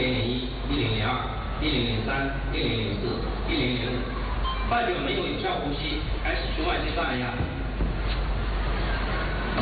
1003、1004、1005。患者没有有效呼吸，开始胸外心脏按压。1、2、3、4、5、6、7、8、9、10、11、12、13、14、15、16。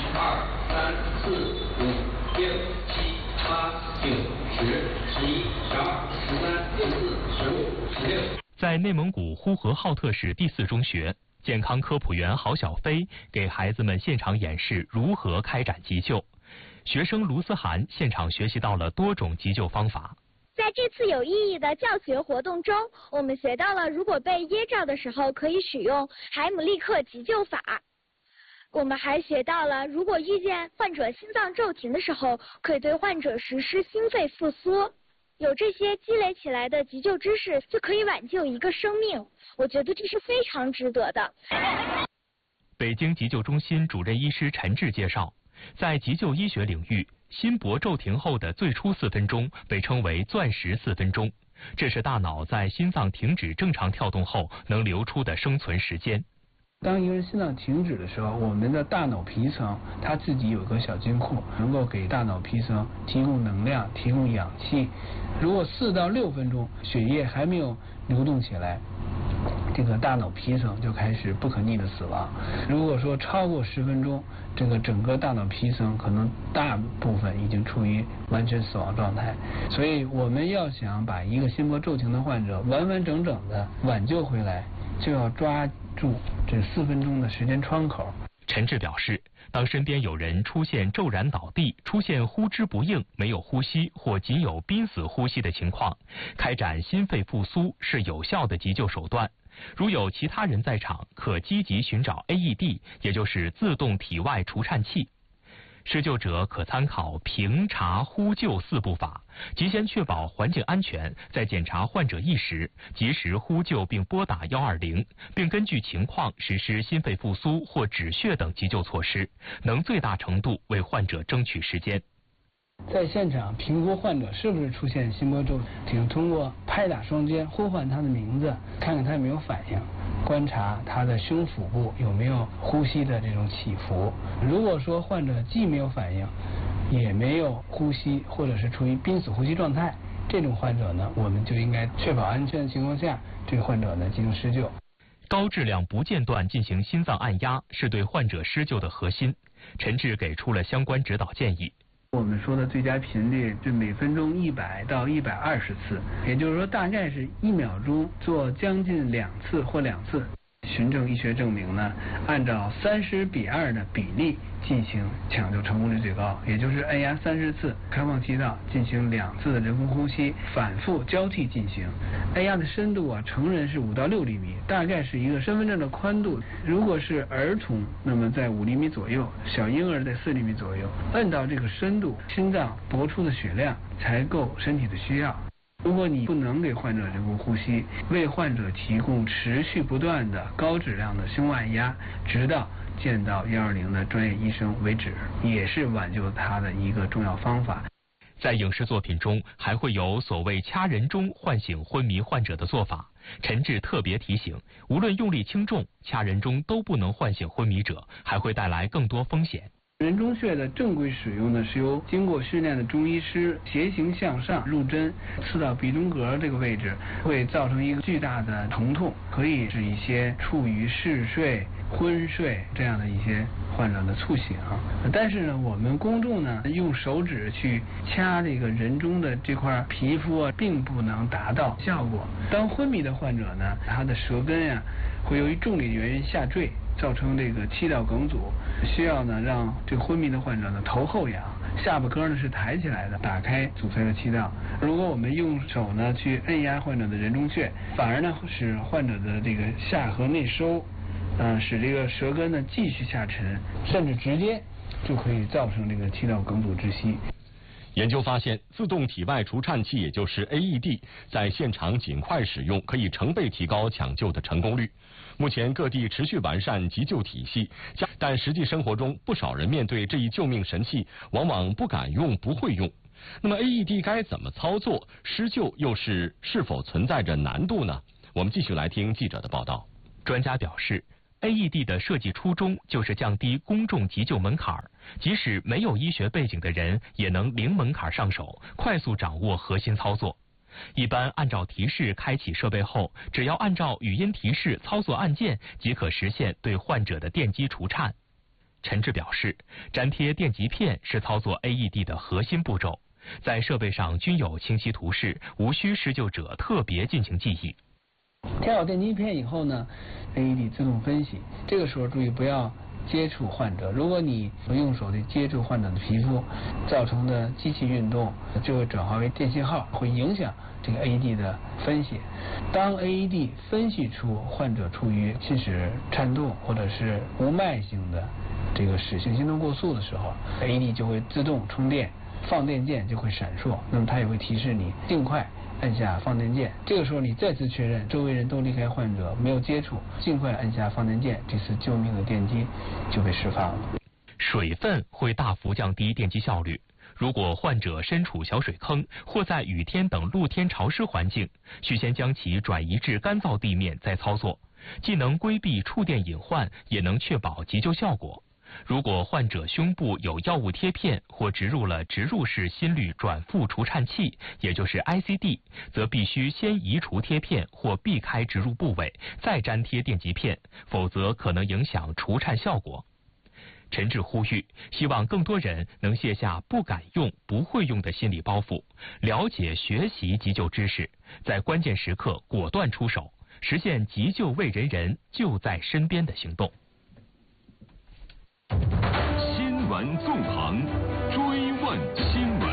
在内蒙古呼和浩特市第4中学，健康科普员郝小飞给孩子们现场演示如何开展急救。学生卢思涵现场学习到了多种急救方法。 在这次有意义的教学活动中，我们学到了如果被噎着的时候可以使用海姆立克急救法。我们还学到了如果遇见患者心脏骤停的时候，可以对患者实施心肺复苏。有这些积累起来的急救知识，就可以挽救一个生命。我觉得这是非常值得的。 北京急救中心主任医师陈志介绍，在急救医学领域，心搏骤停后的最初4分钟被称为钻石4分钟，这是大脑在心脏停止正常跳动后能留出的生存时间。 当一个人心脏停止的时候，我们的大脑皮层它自己有个小金库，能够给大脑皮层提供能量、提供氧气。如果4到6分钟血液还没有流动起来，这个大脑皮层就开始不可逆的死亡。如果说超过10分钟，这个整个大脑皮层可能大部分已经处于完全死亡状态。所以我们要想把一个心搏骤停的患者完完整整的挽救回来，就要抓住这4分钟的时间窗口。 陈志表示，当身边有人出现骤然倒地、出现呼之不应、没有呼吸或仅有濒死呼吸的情况，开展心肺复苏是有效的急救手段。如有其他人在场，可积极寻找 AED， 也就是自动体外除颤器。施救者可参考评查呼救4步法，即先确保环境安全，再检查患者意识，及时呼救并拨打120，并根据情况实施心肺复苏或止血等急救措施，能最大程度为患者争取时间。 在现场评估患者是不是出现心搏骤停，通过拍打双肩呼唤他的名字，看看他有没有反应，观察他的胸腹部有没有呼吸的这种起伏。如果说患者既没有反应，也没有呼吸，或者是处于濒死呼吸状态，这种患者呢，我们就应该确保安全的情况下，这个患者呢进行施救。 高质量不间断进行心脏按压是对患者施救的核心。陈志给出了相关指导建议。 我们说的最佳频率是每分钟100到120次，也就是说大概是1秒钟做将近2次或2次。循证医学证明呢，按照30:2的比例进行抢救成功率最高，也就是按压30次，开放气道进行2次的人工呼吸，反复交替进行。按压的深度成人是5到6厘米，大概是一个身份证的宽度。如果是儿童，那么在5厘米左右，小婴儿在4厘米左右。按到这个深度，心脏搏出的血量才够身体的需要。如果你不能给患者人工呼吸，为患者提供持续不断的高质量的胸按压，直到见到120的专业医生为止，也是挽救他的一个重要方法。 在影视作品中，还会有所谓掐人中唤醒昏迷患者的做法。陈志特别提醒，无论用力轻重，掐人中都不能唤醒昏迷者，还会带来更多风险。 人中穴的正规使用呢，是由经过训练的中医师斜行向上入针，刺到鼻中隔这个位置，会造成一个巨大的疼痛，可以使一些处于嗜睡、昏睡这样的一些患者的猝醒。但是呢，我们公众呢用手指去掐这个人中的这块皮肤并不能达到效果。当昏迷的患者呢，他的舌根会由于重力原因下坠，造成这个气道梗阻，需要呢让这个昏迷的患者呢头后仰，下巴颏呢是抬起来的，打开阻塞的气道。如果我们用手呢去按压患者的人中穴，反而呢使患者的这个下颌内收，使这个舌根呢继续下沉，甚至直接就可以造成这个气道梗阻窒息。 研究发现，自动体外除颤器，也就是 AED， 在现场尽快使用，可以成倍提高抢救的成功率。目前各地持续完善急救体系，但实际生活中不少人面对这一救命神器，往往不敢用、不会用。那么 AED 该怎么操作？施救又是否存在着难度呢？我们继续来听记者的报道。 专家表示 AED 的设计初衷就是降低公众急救门槛，即使没有医学背景的人也能零门槛上手，快速掌握核心操作。一般按照提示开启设备后，只要按照语音提示操作按键，即可实现对患者的电击除颤。陈志表示，粘贴电极片是操作 AED 的核心步骤，在设备上均有清晰图示，无需施救者特别进行记忆。 贴好电极片以后呢 ，AED 自动分析，这个时候注意不要接触患者，如果你用手去接触患者的皮肤，造成的机器运动就会转化为电信号，会影响这个 AED 的分析。当 AED 分析出患者处于心室颤动或者是无脉性的这个室性心动过速的时候， AED 就会自动充电，放电键就会闪烁，那么它也会提示你尽快按下放电键。这个时候你再次确认周围人都离开患者，没有接触，尽快按下放电键，这次救命的电击就被释放了。 水分会大幅降低电击效率。如果患者身处小水坑或在雨天等露天潮湿环境，需先将其转移至干燥地面再操作，既能规避触电隐患，也能确保急救效果。如果患者胸部有药物贴片或植入了植入式心率转复除颤器，也就是 ICD， 则必须先移除贴片或避开植入部位，再粘贴电极片，否则可能影响除颤效果。陈志呼吁，希望更多人能卸下不敢用、不会用的心理包袱，了解学习急救知识，在关键时刻果断出手，实现急救为人人就在身边的行动。 新闻纵横，追问新闻。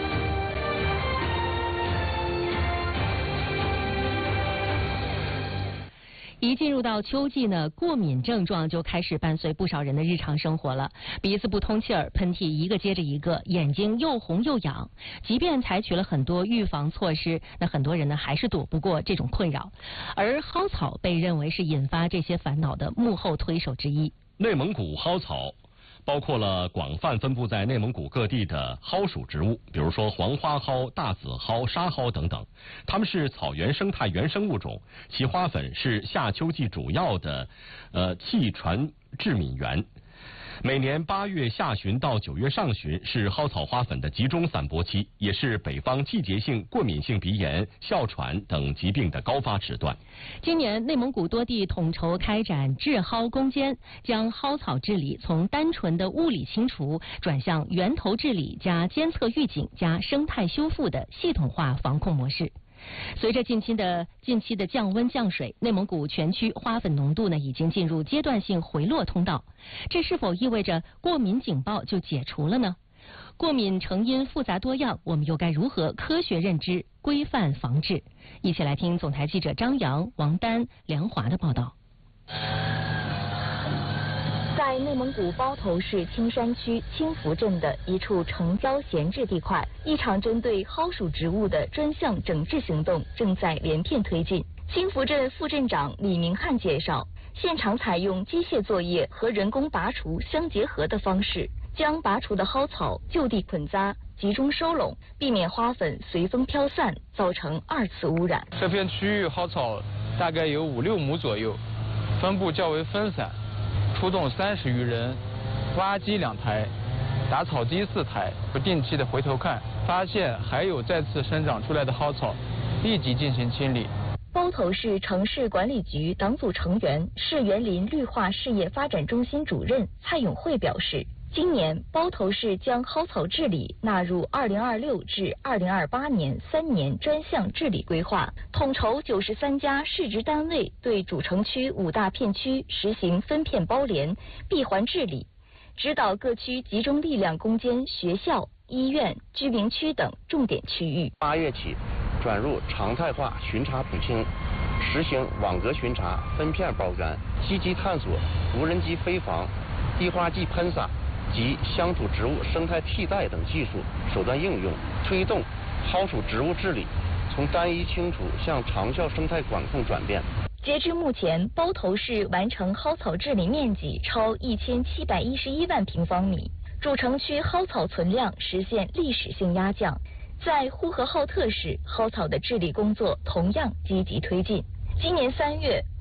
一进入到秋季呢，过敏症状就开始伴随不少人的日常生活了。鼻子不通气儿，喷嚏一个接着一个，眼睛又红又痒。即便采取了很多预防措施，那很多人呢还是躲不过这种困扰。而蒿草被认为是引发这些烦恼的幕后推手之一。 内蒙古蒿草包括了广泛分布在内蒙古各地的蒿属植物，比如说黄花蒿、大紫蒿、沙蒿等等。它们是草原生态原生物种，其花粉是夏秋季主要的气传致敏源。每年8月下旬到9月上旬是蒿草花粉的集中散播期，也是北方季节性过敏性鼻炎、哮喘等疾病的高发时段。 今年内蒙古多地统筹开展治蒿攻坚，将蒿草治理从单纯的物理清除转向源头治理加监测预警加生态修复的系统化防控模式。随着近期的降温降水，内蒙古全区花粉浓度呢已经进入阶段性回落通道，这是否意味着过敏警报就解除了呢？过敏成因复杂多样，我们又该如何科学认知、规范防治？一起来听总台记者张扬、王丹、梁华的报道。 在内蒙古包头市青山区青福镇的一处城郊闲置地块，一场针对蒿属植物的专项整治行动正在连片推进。青福镇副镇长李明汉介绍，现场采用机械作业和人工拔除相结合的方式，将拔除的蒿草就地捆扎，集中收拢，避免花粉随风飘散，造成2次污染。 这片区域蒿草大概有5-6亩左右，分布较为分散。出动30余人，挖机2台，打草机4台，不定期的回头看，发现还有再次生长出来的蒿草，立即进行清理。 包头市城市管理局党组成员、市园林绿化事业发展中心主任蔡永慧表示，今年包头市将蒿草治理纳入2026至2028年3年专项治理规划，统筹93家市直单位对主城区5大片区实行分片包联、闭环治理，指导各区集中力量攻坚学校、医院、居民区等重点区域。 8月起转入常态化巡查普清，实行网格巡查、分片包干，积极探索无人机飞防、滴花剂喷洒及乡土植物生态替代等技术手段应用，推动蒿属植物治理从单一清除向长效生态管控转变。 截至目前，包头市完成蒿草治理面积超1711万平方米，主城区蒿草存量实现历史性压降。在呼和浩特市，蒿草的治理工作同样积极推进。今年3月，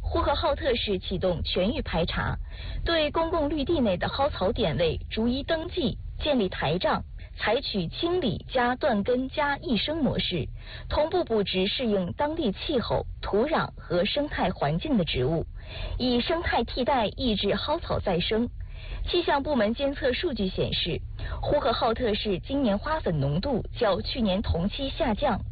呼和浩特市启动全域排查，对公共绿地内的蒿草点位逐一登记，建立台账，采取清理加断根加益生模式，同步布植适应当地气候、土壤和生态环境的植物，以生态替代抑制蒿草再生。气象部门监测数据显示，呼和浩特市今年花粉浓度较去年同期下降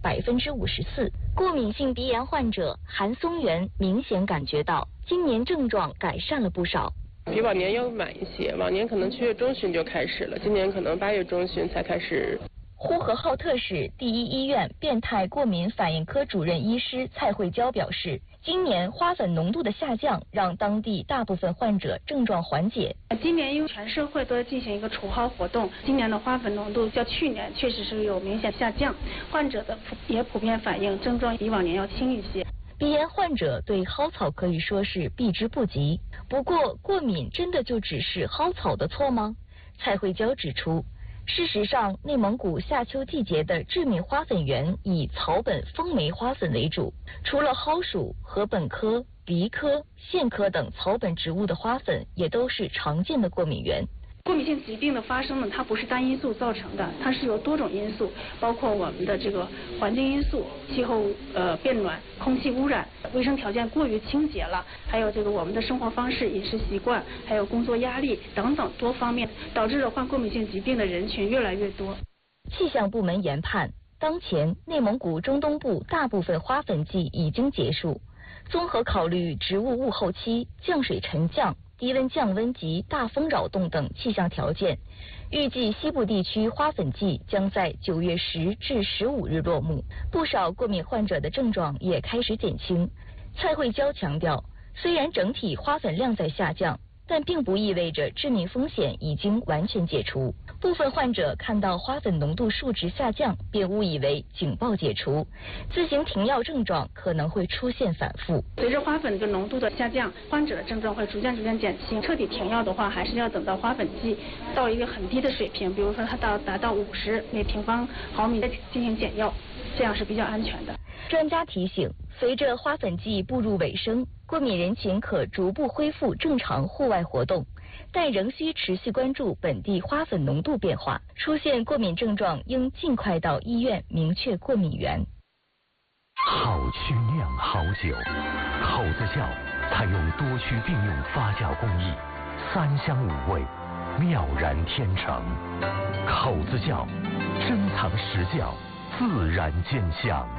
54%。过敏性鼻炎患者韩松元明显感觉到，今年症状改善了不少。 比往年要晚一些，往年可能7月中旬就开始了，今年可能8月中旬才开始。 呼和浩特市第一医院变态过敏反应科主任医师蔡慧娇表示，今年花粉浓度的下降让当地大部分患者症状缓解。 今年因为全社会都在进行一个除蒿活动，今年的花粉浓度较去年确实是有明显下降，患者的也普遍反映症状比往年要轻一些。 鼻炎患者对蒿草可以说是避之不及，不过过敏真的就只是蒿草的错吗？蔡慧娇指出，事实上，内蒙古夏秋季节的致命花粉源以草本风霉花粉为主，除了蒿属、禾本科、荸科、苋科等草本植物的花粉，也都是常见的过敏源。 过敏性疾病的发生呢，它不是单因素造成的，它是由多种因素，包括我们的这个环境因素、气候变暖、空气污染、卫生条件过于清洁了，还有这个我们的生活方式、饮食习惯，还有工作压力等等多方面，导致了患过敏性疾病的人群越来越多。 气象部门研判，当前内蒙古中东部大部分花粉季已经结束，综合考虑植物物候期、降水沉降、低温降温及大风扰动等气象条件，预计西部地区花粉季将在9月10至15日落幕。不少过敏患者的症状也开始减轻。蔡慧娇强调，虽然整体花粉量在下降，但并不意味着致命风险已经完全解除。部分患者看到花粉浓度数值下降，便误以为警报解除，自行停药症状可能会出现反复。 随着花粉的浓度的下降，患者的症状会逐渐减轻。彻底停药的话，还是要等到花粉季到一个很低的水平，比如说它达到50每平方毫米再进行减药，这样是比较安全的。 专家提醒，随着花粉季步入尾声，过敏人群可逐步恢复正常户外活动，但仍需持续关注本地花粉浓度变化，出现过敏症状应尽快到医院明确过敏源。 好曲酿好酒，口子窖采用多区并用发酵工艺，3香5味，妙然天成。口子窖珍藏实窖，自然见香。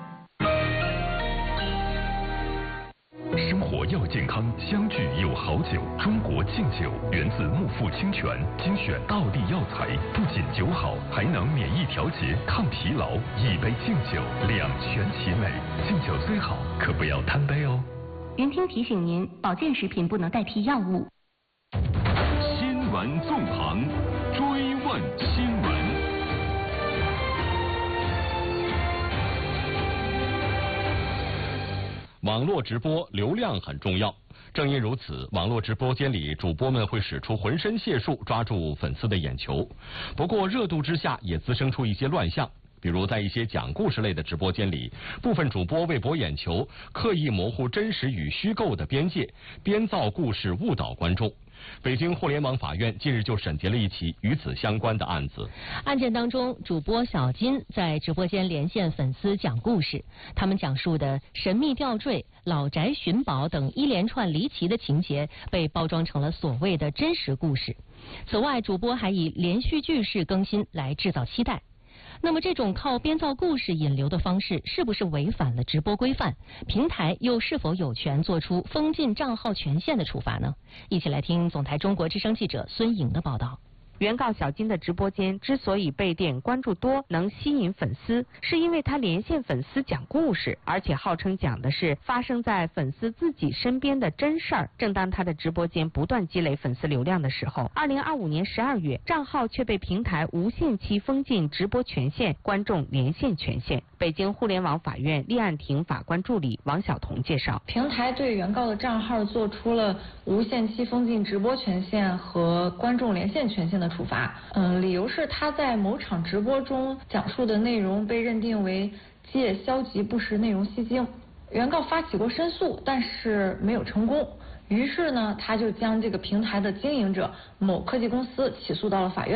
生活要健康，相聚有好酒。中国敬酒源自木富清泉，精选道地药材，不仅酒好，还能免疫调节、抗疲劳。一杯敬酒，两全其美。敬酒虽好，可不要贪杯哦。 云听提醒您，保健食品不能代替药物。 新闻纵横，追问新闻。 网络直播流量很重要，正因如此，网络直播间里主播们会使出浑身解数抓住粉丝的眼球。不过热度之下也滋生出一些乱象，比如在一些讲故事类的直播间里，部分主播为博眼球，刻意模糊真实与虚构的边界，编造故事误导观众。北京互联网法院近日就审结了一起与此相关的案子。 案件当中，主播小金在直播间连线粉丝讲故事，他们讲述的神秘吊坠、老宅寻宝等一连串离奇的情节被包装成了所谓的真实故事。此外，主播还以连续剧式更新来制造期待。那么这种靠编造故事引流的方式是不是违反了直播规范？平台又是否有权做出封禁账号权限的处罚呢？一起来听总台中国之声记者孙颖的报道。 原告小金的直播间之所以被点关注多，能吸引粉丝，是因为他连线粉丝讲故事，而且号称讲的是发生在粉丝自己身边的真事儿。正当他的直播间不断积累粉丝流量的时候，2025年12月，账号却被平台无限期封禁直播权限、观众连线权限。北京互联网法院立案庭法官助理王晓彤介绍， 平台对原告的账号做出了无限期封禁直播权限和观众连线权限的处罚。理由是他在某场直播中讲述的内容被认定为借消极不实内容吸睛。 原告发起过申诉，但是没有成功。于是呢，他就将这个平台的经营者某科技公司起诉到了法院。